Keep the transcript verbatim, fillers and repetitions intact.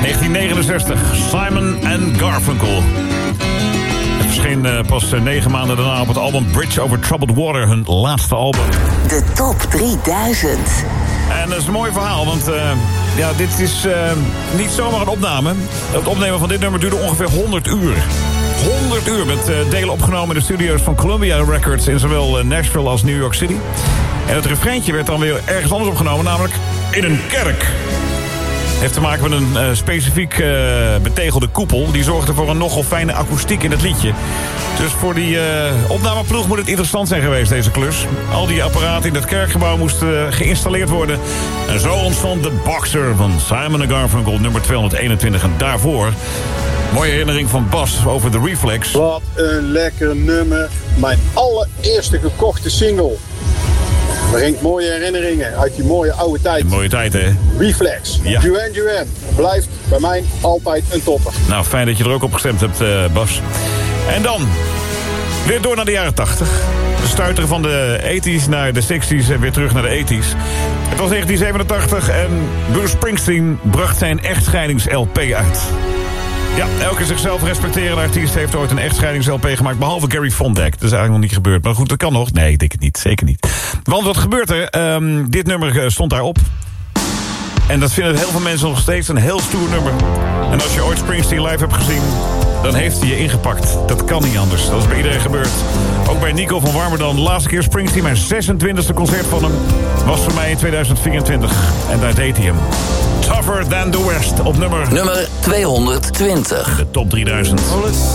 negentien negenenzestig, Simon and Garfunkel. Het verscheen uh, pas uh, negen maanden daarna op het album Bridge Over Troubled Water, hun laatste album. De top drieduizend. En dat is een mooi verhaal, want uh, ja, dit is uh, niet zomaar een opname. Het opnemen van dit nummer duurde ongeveer honderd uur. honderd uur met uh, delen opgenomen in de studio's van Columbia Records in zowel uh, Nashville als New York City. En het refreintje werd dan weer ergens anders opgenomen, namelijk in een kerk. Heeft te maken met een uh, specifiek uh, betegelde koepel. Die zorgde voor een nogal fijne akoestiek in het liedje. Dus voor die uh, opnameploeg moet het interessant zijn geweest, deze klus. Al die apparaten in het kerkgebouw moesten uh, geïnstalleerd worden. En zo ontstond de Boxer van Simon and Garfunkel, nummer tweehonderdeenentwintig. En daarvoor, mooie herinnering van Bas over de Reflex. Wat een lekker nummer. Mijn allereerste gekochte single. Brengt mooie herinneringen uit die mooie oude tijd. Een mooie tijd, hè? Reflex. Ja. Duran Duran. Blijft bij mij altijd een topper. Nou, fijn dat je er ook op gestemd hebt, uh, Bas. En dan weer door naar de jaren tachtig. We stuiteren van de tachtiger naar de zestig's en weer terug naar de tachtiger. Het was negentien zevenentachtig en Bruce Springsteen bracht zijn echtscheidings-L P uit. Ja, elke zichzelf respecterende artiest heeft ooit een echtscheidings-L P gemaakt, behalve Gary Fondek. Dat is eigenlijk nog niet gebeurd. Maar goed, dat kan nog. Nee, ik denk het niet. Zeker niet. Want wat gebeurt er? Um, dit nummer stond daarop. En dat vinden heel veel mensen nog steeds een heel stoer nummer. En als je ooit Springsteen live hebt gezien, dan heeft hij je ingepakt. Dat kan niet anders. Dat is bij iedereen gebeurd. Ook bij Nico van Warmerdam. De laatste keer Springsteen, mijn zesentwintigste concert van hem, was voor mij in tweeduizend vierentwintig. En daar deed hij hem. Tougher Than The West op nummer... Nummer tweehonderdtwintig. De top drieduizend.